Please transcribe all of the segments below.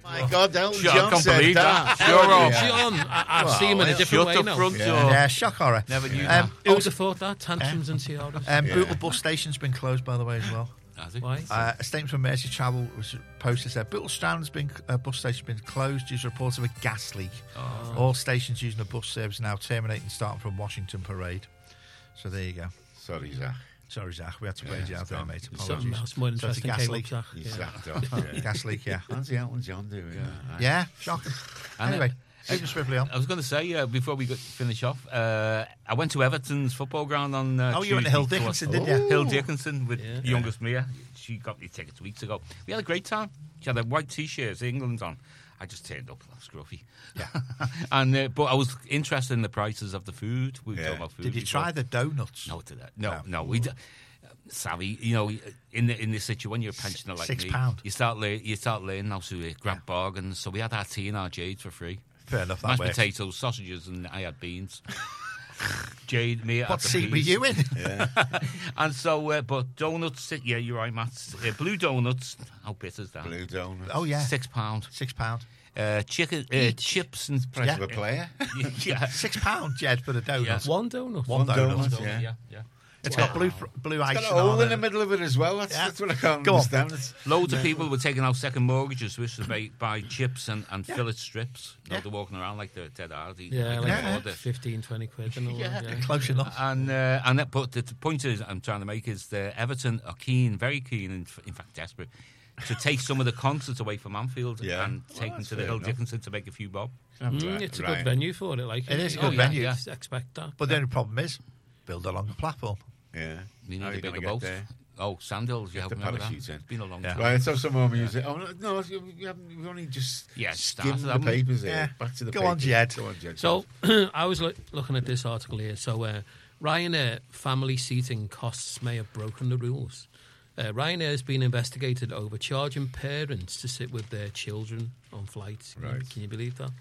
My God, Elton I John can't said believe that. that. Sure of. John, I've seen him in a different way Shut the now. front door. Yeah, shock horror. Never knew that. Who would have thought that? Tantrums and tiaras. Bootle bus station's been closed, by the way, as well. Has it? Why? A statement from Mersey Travel was posted said Bootle Strand has been bus station has been closed due to reports of a gas leak. All stations using the bus service are now terminating starting from Washington Parade. So there you go. Sorry, Zach. Sorry, Zach, we had to raise you out there, mate. Something Apologies. else more So it's a interesting gas came leak. up, Zach. He's Yeah. sacked off. Yeah. Gas leak, yeah. How's the Elton John do? Yeah, shocking. And, Anyway, moving swiftly on. I was going to say, before we finish off, I went to Everton's football ground on You went to Hill Dickinson, didn't you? Hill Dickinson with youngest Mia. She got me tickets weeks ago. We had a great time. She had a white T-shirt, England on. I just turned up, scruffy. Yeah. But I was interested in the prices of the food. We were talking about food. Did you before. try the donuts? No. We savvy, in this situation when you're a pensioner like me, £6. you start learning how to grab bargains. So we had our tea and our Jade for free. Fair enough, that Mashed works. potatoes, sausages, and I had beans. Jade, me, What seat were you in? And so, but donuts, yeah, you're right, Matt. Blue donuts, how bitter's that? Blue donuts. Oh, yeah. £6. £6. Chicken, chips and Price Yeah. of a player. yeah. £6, Jed, for the donuts. One donut. One donut. Yeah. It's got blue icing Got a hole on in the it. middle of it as well. That's what I can't Go on. understand. It's- Loads of people were taking out second mortgages which to buy chips and fillet strips. Yeah. They're walking around like they're dead hard. Yeah, Like like order. 15, 20 quid and all that. Yeah. Close enough. But the point is, I'm trying to make is that Everton are keen, very keen, and in fact desperate, to take some of the concerts away from Anfield and take them that's to the fair Hill enough. Dickinson to make a few bob. It's a good venue for it. Like It is a Oh, good yeah, venue. yeah. Expect that. But the only problem is, build a longer platform. Yeah. We How are need you a gonna bigger get boat. there? Oh, Sandhills, you Get the helping me with that? parachute in. It's been a long Yeah. time. Right, let's have some more music. Oh, no, we've only just Yeah, skimmed started, the haven't we? papers here. Yeah. Back to the Go papers. on, Jed. Go on, Jed. So I was looking at this article here. So Ryanair family seating costs may have broken the rules. Ryanair has been investigated over charging parents to sit with their children on flights. Right. Can you believe that?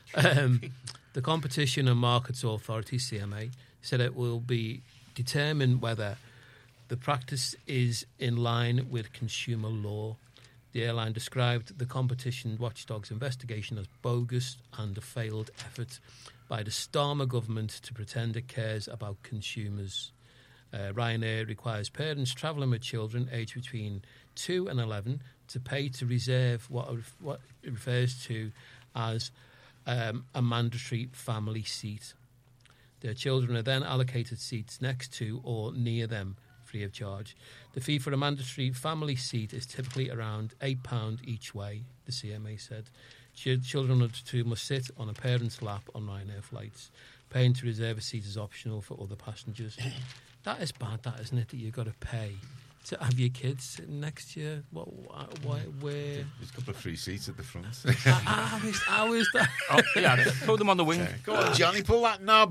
The Competition and Markets Authority, CMA, said it will be determined whether the practice is in line with consumer law. The airline described the competition watchdog's investigation as bogus and a failed effort by the Starmer government to pretend it cares about consumers. Ryanair requires parents travelling with children aged between 2 and 11 to pay to reserve what it refers to as a mandatory family seat. Their children are then allocated seats next to or near them free of charge. The fee for a mandatory family seat is typically around £8 each way, the CMA said. Children under 2 must sit on a parent's lap on Ryanair flights. Paying to reserve a seat is optional for other passengers. That is bad, that, isn't it, that you've got to pay to have your kids sitting next to you? Where? There's a couple of free seats at the front. How is that? Oh, yeah, throw them on the wing. Go on, Johnny, pull that knob.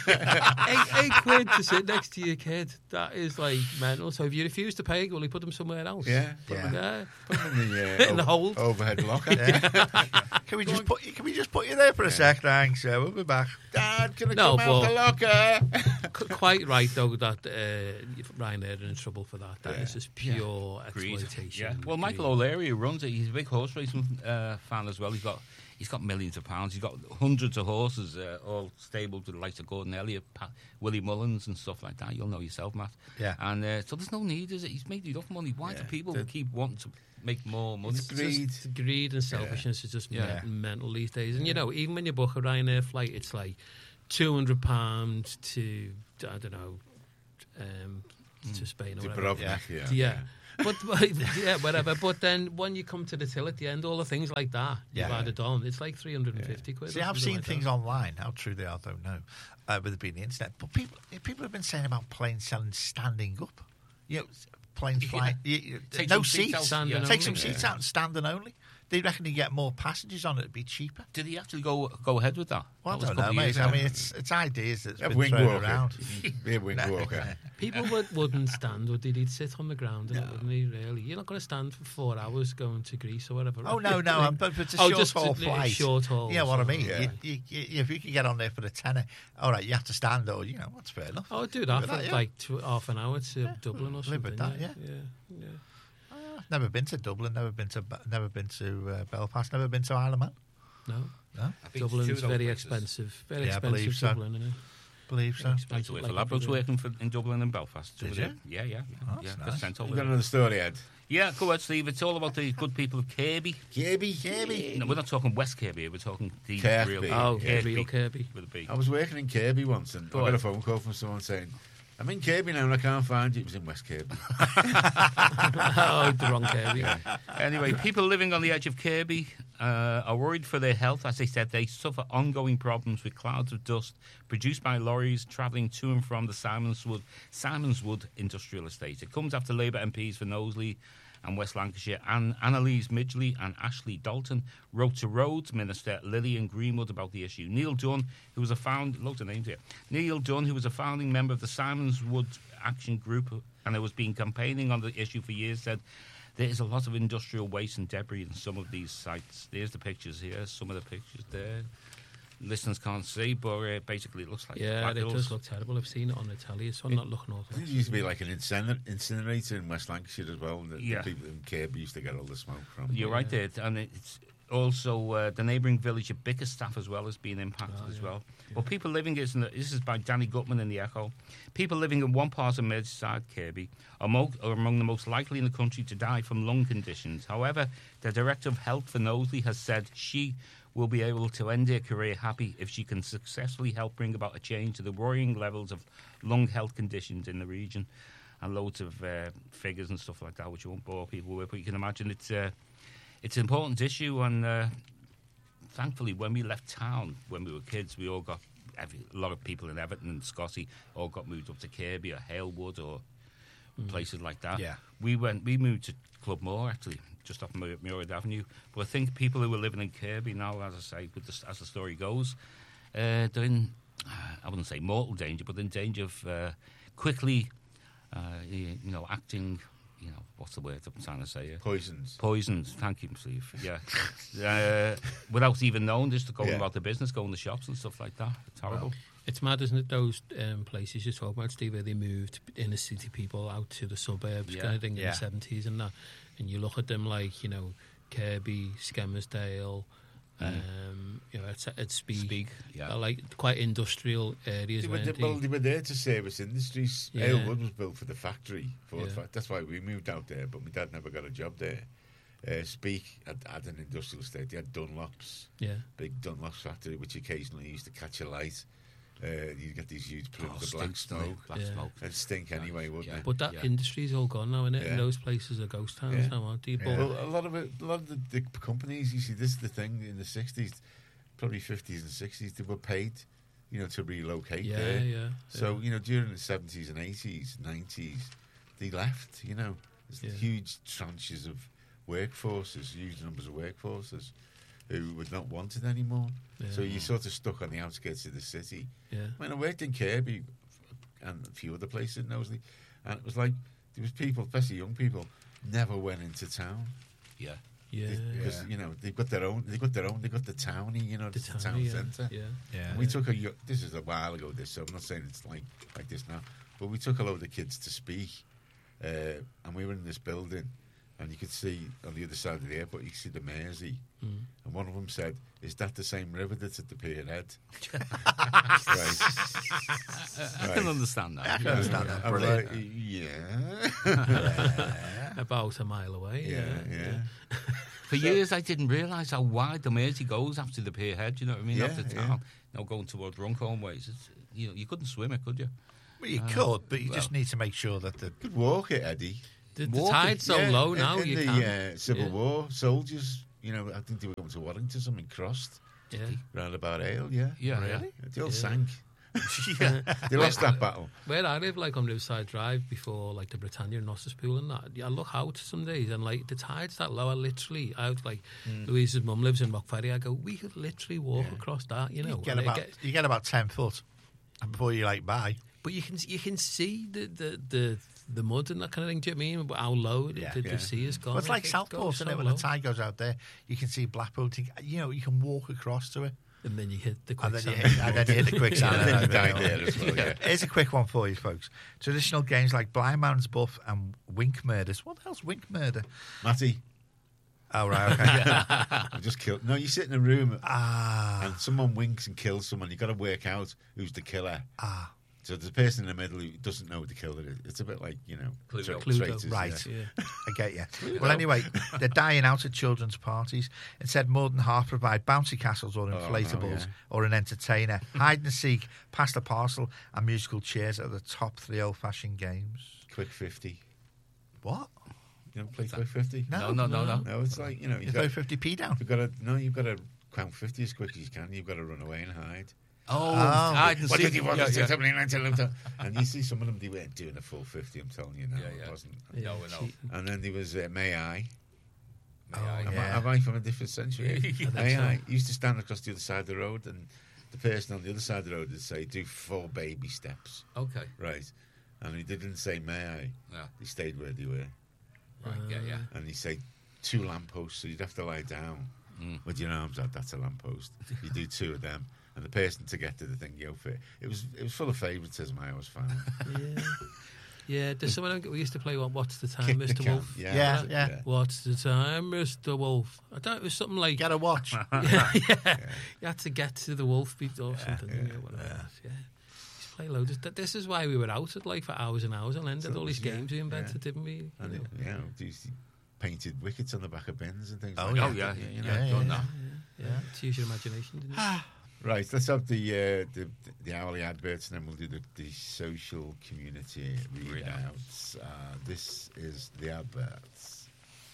£8 to sit next to your kid. That is like mental. So if you refuse to pay, will he put them somewhere else? Yeah. Yeah. Put them in the, In the hold. overhead locker. Can we just put you there for a sec? Thanks. We'll be back. Dad, can I No, come out the locker? Quite right, though, that Ryanair are in trouble for that. That is just pure Greed. exploitation. Yeah. Well, Michael O'Leary, who runs it, he's a big horse racing fan as well. He's got millions of pounds. He's got hundreds of horses, all stabled with the likes of Gordon Elliott, Willie Mullins, and stuff like that. You'll know yourself, Matt. Yeah. And so there's no need, is it? He's made enough money. Why do people keep wanting to make more money? It's greed. Just greed and selfishness is just Yeah. mental these days. And, even when you book a Ryanair flight, it's like £200 to, I don't know, to Spain or whatever. Dubrovnik, Yeah. But yeah, whatever. But then when you come to the till at the end, all the things like that you've Yeah. added on. It's like 350 quid. See, or I've something seen like things that. online. How true they are, I don't know. With it being the internet, but people have been saying about planes selling standing up. Planes flying, Take no some seats seats. out, standing Take some only. seats out, standing only. They reckon you get more passengers on it. It'd be cheaper. Did he actually go ahead with that? Well, I That was a don't know, couple of mate. years I ago. mean, it's ideas that's A been wing thrown walker. around. Be a wing walker. People wouldn't stand, would they? They'd sit on the ground, wouldn't they, really? You're not going to stand for 4 hours going to Greece or whatever. Oh, no, but it's a Oh, short just haul a flight. short haul, Yeah, what I so- mean. Yeah. If you could get on there for the tenner, all right, you have to stand, or, that's fair enough. I would do that Live for with that, yeah. like half an hour to Dublin or Live something. with that, yeah. Never been to Dublin. Never been to Belfast. Never been to Isle of Man. No. No, I've been to Dublin's two of those very places. expensive. Very Yeah, I believe expensive, so. Dublin, isn't it? believe so. Very I used expensive, to work like for Labrador's everywhere. working in Dublin and Belfast. Did Was you? it? Yeah. Oh, that's Got nice. sent You over got there. another story, Ed? Yeah, go ahead, Steve. It's all about the good people of Kirby. Kirby. No, we're not talking West Kirby. We're talking the Kirby. real Oh, Kirby. real Kirby. With a B. I was working in Kirby once, and Go I got on. a phone call from someone saying, "I'm in Kirby now, and I can't find you." It was in West Kirby. Oh, the wrong Kirby. Anyway, people living on the edge of Kirby are worried for their health. As they said, they suffer ongoing problems with clouds of dust produced by lorries travelling to and from the Simonswood Industrial Estate. It comes after Labour MPs for Knowsley and West Lancashire, and Annalise Midgley and Ashley Dalton wrote to Rhodes Minister Lillian Greenwood about the issue. Neil Dunn, who was a founding member of the Simonswood Action Group and who has been campaigning on the issue for years, said there is a lot of industrial waste and debris in some of these sites. There's the pictures here, some of the pictures there. Listeners can't see, but basically it looks like Yeah, black it hills. does look terrible. I've seen it on the telly, so I'm not looking I awful. think there used to be like an incinerator in West Lancashire as well. That Yeah. the people in Kirby used to get all the smoke from. You're right there, and it's also the neighbouring village of Bickerstaff as well has been impacted as well. Well, people living this is by Danny Gutman in the Echo. People living in one part of Merseyside, Kirby, are among the most likely in the country to die from lung conditions. However, the Director of Health for Knowsley has said she will be able to end her career happy if she can successfully help bring about a change to the worrying levels of lung health conditions in the region, and loads of figures and stuff like that, which I won't bore people with. But you can imagine it's an important issue, and thankfully, when we left town, when we were kids, we all got a lot of people in Everton and Scotty all got moved up to Kirby or Halewood or places like that. Yeah. We moved to Club Moor actually, just off Muirhead Avenue. But I think people who were living in Kirby now, as I say, as the story goes, they're in, I wouldn't say mortal danger, but in danger of quickly, acting. What's the word I'm trying to say here? Poisons. Thank you, Steve. Yeah. Without even knowing, just going about the business, going to shops and stuff like that. It's horrible. It's mad, isn't it? Those places you're talking about, Steve, where they moved inner city people out to the suburbs, kind of thing, in the 70s and that. And you look at them like, Kirby, Skelmersdale, at Speak. Yeah. They're like quite industrial areas. They were there to service industries. Yeah. Halewood was built for the factory. Yeah. That's why we moved out there, but my dad never got a job there. Speak had an industrial estate. They had Dunlops, big Dunlops factory, which occasionally used to catch a light. You get these huge plumes of black smoke. Smoke. It'd stink anyway, wouldn't it? But that industry's all gone now, isn't it? Yeah. And those places are ghost towns now, aren't they? But Well, a lot of the companies, you see, this is the thing in the 60s, probably 50s and 60s, they were paid, to relocate there. Yeah. So, during the 70s and 80s, 90s, they left, There's huge tranches of workforces, huge numbers of workforces who were not wanted anymore. Yeah. So you're sort of stuck on the outskirts of the city. Yeah. I mean, I worked in Kirby and a few other places in Knowsley, and it was like there was people, especially young people, never went into town. Yeah. Because they've got their own. They got the townie. The the town townie, centre. Yeah. And we took this is a while ago. So I'm not saying it's like this now, but we took a load of kids to Speak, and we were in this building, and you could see on the other side of the airport, you could see the Mersey, and one of them said, "Is that the same river that's at the Pierhead?" Right. I can understand that. I can understand that. I'm Brilliant. like, About a mile away. yeah. For years, I didn't realise how wide the Mersey goes after the Pierhead. You know what I mean? Yeah, After town, going towards Runcorn ways. You couldn't swim it, could you? Well, you could, but you just need to make sure that the Could walk it, Eddie. The tide's so low now, in you the can't. Civil War, soldiers, I think they were going to Warrington, something crossed Yeah. round about Ale, yeah. Yeah, Really? They all sank. They lost that battle. Where I live, like on Riverside Drive, before like the Britannia and Nostos Pool and that, I look out some days and like the tide's that low. I was like, Louise's mum lives in Rockferry. I go, we could literally walk across that, you and get about 10 foot before you buy. but you can see the mud and that kind of thing. Do you know what I mean? But how low the sea has gone. Well, it's like It Southport, goes isn't so it? When low. the tide goes out there, you can see Blackpool. You can walk across to it. And then you hit the And then quicksand. you hit the quicksand. And then you died there as well, yeah. Here's a quick one for you, folks. Traditional games like Blind Man's Buff and Wink Murders. What the hell's Wink Murder? Matty, Oh, right, okay. I just killed. No, you sit in a room Ah. and someone winks and kills someone. You've got to work out who's the killer. Ah. So there's a person in the middle who doesn't know who the killer is. It's a bit like, Cluedo. traitors, Right. yeah. Yeah. I get you. Well, anyway, they're dying out at children's parties. Instead, more than half provide bouncy castles or inflatables yeah. or an entertainer. Hide and seek, pass the parcel, and musical chairs are the top 3 old-fashioned games. Quick 50. What? You don't play Quick 50? No. No, it's like, You throw 50p down. you've got to count 50 as quick as you can. You've got to run away and hide. Hide and What seek. did you want Yeah, to yeah. tell me? And you see some of them, they weren't doing a full 50, I'm telling you now. Yeah. It wasn't. No. And then there was May I. Yeah. Am I from a different century? Yeah, May I used to stand across the other side of the road, and the person on the other side of the road would say, do 4 baby steps. Okay. Right. And he didn't say, may I? Yeah. He stayed where they were. Right. Yeah. And he said, 2 lampposts, so you'd have to lie down with your arms out. That's a lamppost. You do 2 of them. And the person to get to the thing you go for it. It was full of favouritism, I always found. Yeah, there's someone we used to play. What's the time, Kick the Mr. can. Wolf? Yeah. What's the time, Mr. Wolf? I don't. It was something like Get a watch. yeah. You had to get to the wolf beat or something. Whatever it was, yeah. Used to play loads. This is why we were out at like for hours and hours and ended all these games we invented, didn't we? And these painted wickets on the back of bins and things Oh, like yeah. Oh that. yeah. You know. Yeah. Done that. Yeah, it's use your imagination, didn't it? Right, let's have the hourly adverts, and then we'll do the social community readouts. This is the adverts.